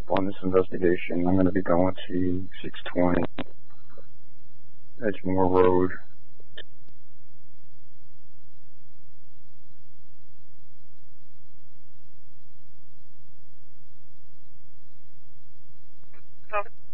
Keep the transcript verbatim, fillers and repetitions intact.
up on this investigation. I'm going to be going to six twenty Edgemore Road. So